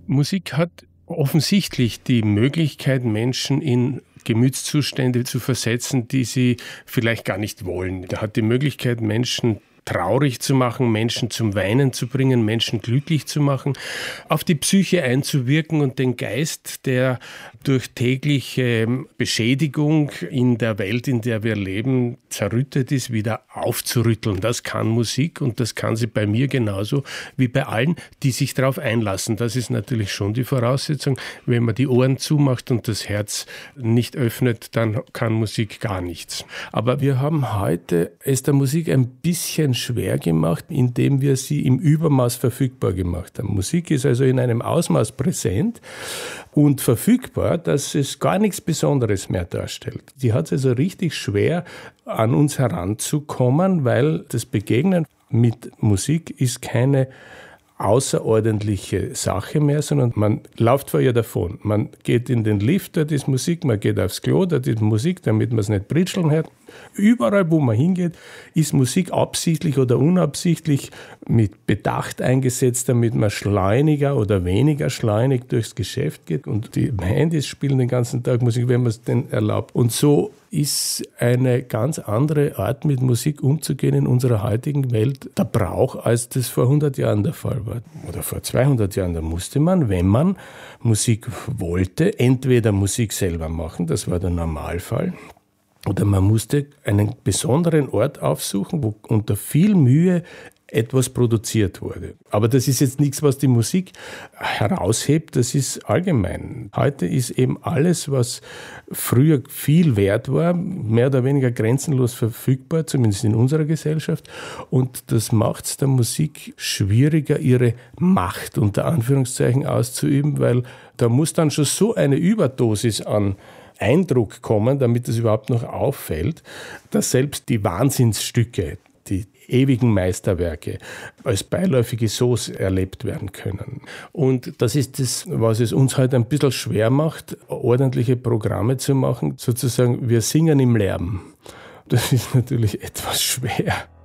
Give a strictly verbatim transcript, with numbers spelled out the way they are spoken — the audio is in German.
Musik hat offensichtlich die Möglichkeit, Menschen in Gemütszustände zu versetzen, die sie vielleicht gar nicht wollen. Er hat die Möglichkeit, Menschen traurig zu machen, Menschen zum Weinen zu bringen, Menschen glücklich zu machen, auf die Psyche einzuwirken und den Geist, der durch tägliche Beschädigung in der Welt, in der wir leben, zerrüttet ist, wieder aufzurütteln. Das kann Musik und das kann sie bei mir genauso wie bei allen, die sich darauf einlassen. Das ist natürlich schon die Voraussetzung. Wenn man die Ohren zumacht und das Herz nicht öffnet, dann kann Musik gar nichts. Aber wir haben heute es der Musik ein bisschen schwer gemacht, indem wir sie im Übermaß verfügbar gemacht haben. Musik ist also in einem Ausmaß präsent und verfügbar, dass es gar nichts Besonderes mehr darstellt. Die hat es also richtig schwer, an uns heranzukommen, weil das Begegnen mit Musik ist keine außerordentliche Sache mehr, sondern man läuft vor ihr davon. Man geht in den Lift, dort ist Musik, man geht aufs Klo, dort ist Musik, damit man es nicht britscheln hört. Überall, wo man hingeht, ist Musik absichtlich oder unabsichtlich mit Bedacht eingesetzt, damit man schleuniger oder weniger schleunig durchs Geschäft geht. Und die Handys spielen den ganzen Tag Musik, wenn man es denn erlaubt. Und so ist eine ganz andere Art, mit Musik umzugehen in unserer heutigen Welt der Brauch, als das vor hundert Jahren der Fall war. Oder vor zweihundert Jahren. Da musste man, wenn man Musik wollte, entweder Musik selber machen, das war der Normalfall, oder man musste einen besonderen Ort aufsuchen, wo unter viel Mühe etwas produziert wurde. Aber das ist jetzt nichts, was die Musik heraushebt, das ist allgemein. Heute ist eben alles, was früher viel wert war, mehr oder weniger grenzenlos verfügbar, zumindest in unserer Gesellschaft. Und das macht es der Musik schwieriger, ihre Macht unter Anführungszeichen auszuüben, weil da muss dann schon so eine Überdosis an Eindruck kommen, damit es überhaupt noch auffällt, dass selbst die Wahnsinnsstücke, die ewigen Meisterwerke als beiläufige Sauce erlebt werden können. Und das ist das, was es uns halt ein bisschen schwer macht, ordentliche Programme zu machen. Sozusagen, wir singen im Lärm. Das ist natürlich etwas schwer.